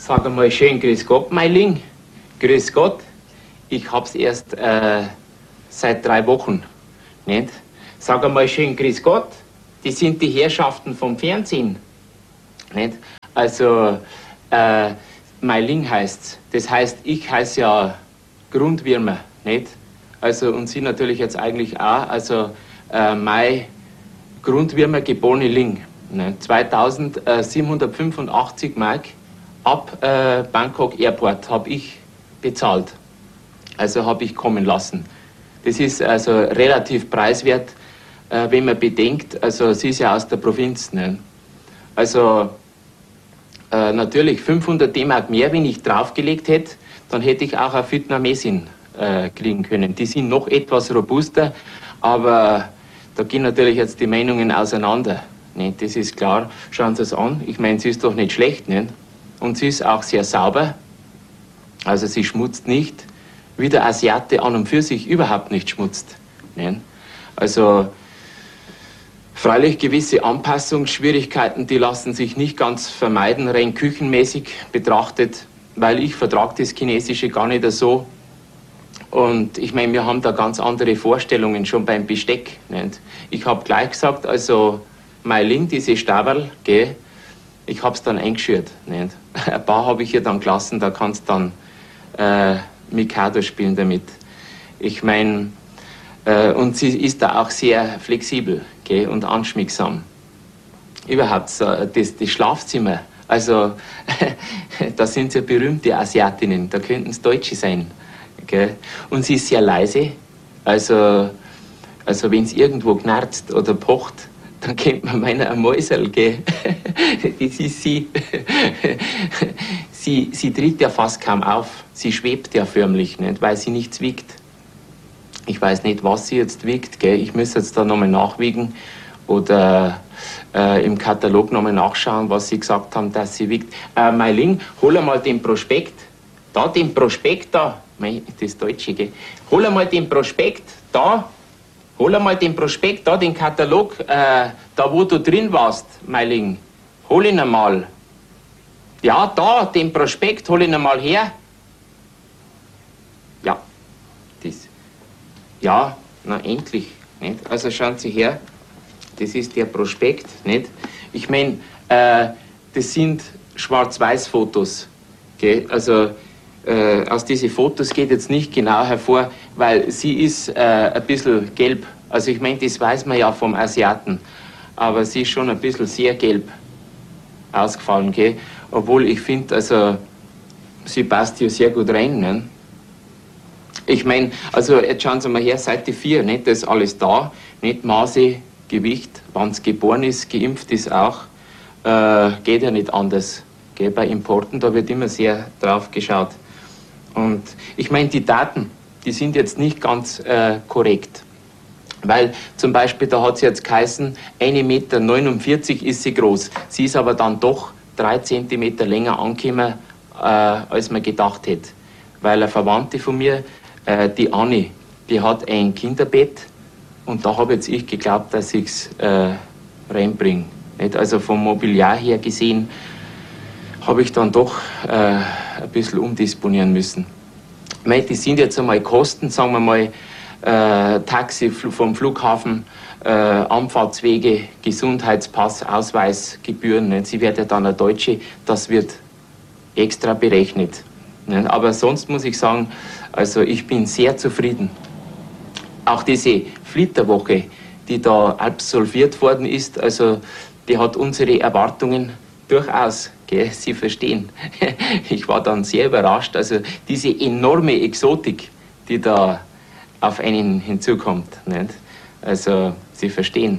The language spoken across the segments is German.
Sag einmal schön Grüß Gott, Meiling. Grüß Gott. Ich hab's erst seit 3 Wochen. Nicht? Sag einmal schön Grüß Gott. Die sind die Herrschaften vom Fernsehen. Nicht? Also, Meiling heißt's. Das heißt, ich heiße ja Grundwürmer. Nicht? Also, und Sie natürlich jetzt eigentlich auch. Also, Mai Grundwürmer geborene Ling. Ne? 2785 Mark ab Bangkok Airport habe ich bezahlt. Also habe ich kommen lassen. Das ist also relativ preiswert, wenn man bedenkt, also sie ist ja aus der Provinz. Ne? Also natürlich 500 D-Mark mehr, wenn ich draufgelegt hätte, dann hätte ich auch eine Vietnamesin kriegen können. Die sind noch etwas robuster, aber da gehen natürlich jetzt die Meinungen auseinander. Ne? Das ist klar. Schauen Sie es an. Ich meine, sie ist doch nicht schlecht. Ne? Und sie ist auch sehr sauber. Also sie schmutzt nicht, wie der Asiate an und für sich überhaupt nicht schmutzt. Ne? Also freilich gewisse Anpassungsschwierigkeiten, die lassen sich nicht ganz vermeiden, rein küchenmäßig betrachtet, weil ich vertrage das Chinesische gar nicht so. Und ich meine, wir haben da ganz andere Vorstellungen schon beim Besteck. Nicht? Ich habe gleich gesagt, also Meiling, diese Staberl, gell, ich habe es dann eingeschürt. Nicht? Ein paar habe ich hier dann gelassen, da kannst du dann Mikado spielen damit. Ich meine, und sie ist da auch sehr flexibel, gell, und anschmiegsam. Überhaupt so, das Schlafzimmer, also da sind sie berühmte Asiatinnen, da könnten es Deutsche sein. Gell. Und sie ist sehr leise, also wenn es irgendwo knarzt oder pocht, dann kennt man meiner ein Mäusel, gell. Das ist sie. Sie tritt ja fast kaum auf. Sie schwebt ja förmlich, nicht, weil sie nichts wiegt. Ich weiß nicht, was sie jetzt wiegt, gell. Ich muss jetzt da nochmal nachwiegen oder im Katalog nochmal nachschauen, was sie gesagt haben, dass sie wiegt. Meiling, hol einmal den Prospekt. Da, den Prospekt da. Das Deutsche, gell. Hol einmal den Prospekt da. Hol einmal den Prospekt da, den Katalog, da wo du drin warst, Meiling. Hol ihn einmal. Ja, da, den Prospekt, hol ihn einmal her. Ja, das. Ja, na endlich. Nicht? Also schauen Sie her, das ist der Prospekt. Nicht? Ich meine, das sind Schwarz-Weiß-Fotos. Also aus diesen Fotos geht jetzt nicht genau hervor, weil sie ist ein bisschen gelb. Also ich meine, das weiß man ja vom Asiaten. Aber sie ist schon ein bisschen sehr gelb ausgefallen, gell? Obwohl ich finde, also sie passt hier sehr gut rein. Ne? Ich meine, also jetzt schauen Sie mal her, Seite 4, nicht? Das ist alles da. Nicht Maße, Gewicht, wann es geboren ist, geimpft ist auch. Geht ja nicht anders. Gell? Bei Importen, da wird immer sehr drauf geschaut. Und ich meine, die Daten, die sind jetzt nicht ganz korrekt. Weil zum Beispiel, da hat sie jetzt geheißen, 1,49 Meter ist sie groß. Sie ist aber dann doch 3 Zentimeter länger angekommen, als man gedacht hätte. Weil eine Verwandte von mir, die Anni, die hat ein Kinderbett und da habe jetzt ich geglaubt, dass ich es reinbringe. Also vom Mobiliar her gesehen, habe ich dann doch ein bisschen umdisponieren müssen. Die sind jetzt einmal Kosten, sagen wir mal, Taxi vom Flughafen, Anfahrtswege, Gesundheitspass, Ausweis, Gebühren. Sie wird ja dann eine Deutsche, das wird extra berechnet. Aber sonst muss ich sagen, also ich bin sehr zufrieden. Auch diese Flitterwoche, die da absolviert worden ist, also die hat unsere Erwartungen durchaus, gell, Sie verstehen. Ich war dann sehr überrascht. Also diese enorme Exotik, die da auf einen hinzukommt. Nicht? Also Sie verstehen.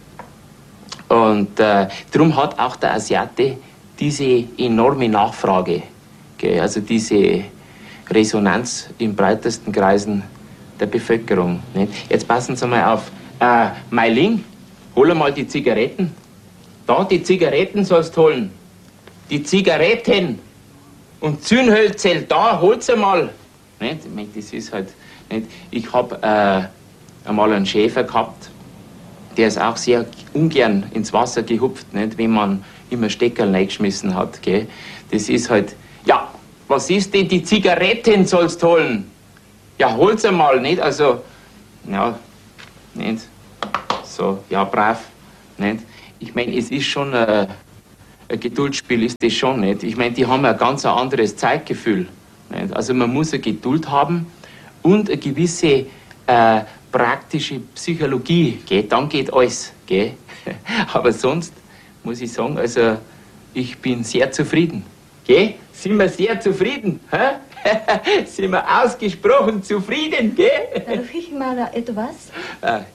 Und darum hat auch der Asiate diese enorme Nachfrage, gell, also diese Resonanz in breitesten Kreisen der Bevölkerung. Nicht? Jetzt passen Sie mal auf. Meiling, hol mal die Zigaretten. Da, die Zigaretten sollst holen. Die Zigaretten. Und Zündhölzel, da, hol's einmal. Nicht? Ich mein, das ist halt nicht. Ich habe einmal einen Schäfer gehabt, der ist auch sehr ungern ins Wasser gehupft, nicht? Wenn man immer Steckerl reingeschmissen hat. Gell? Das ist halt Ja, was ist denn? Die Zigaretten sollst holen. Ja, hol's einmal, nicht? Also, ja, nicht? So, ja, brav, nicht? Ich meine, es ist schon ein Geduldsspiel, ist das schon, nicht? Ich meine, die haben ein ganz anderes Zeitgefühl, nicht? Also man muss eine Geduld haben und eine gewisse praktische Psychologie, gell? Dann geht alles, gell? Aber sonst muss ich sagen, also ich bin sehr zufrieden, gell? Sind wir sehr zufrieden, hä? Sind wir ausgesprochen zufrieden, gell? Darf ich mal etwas?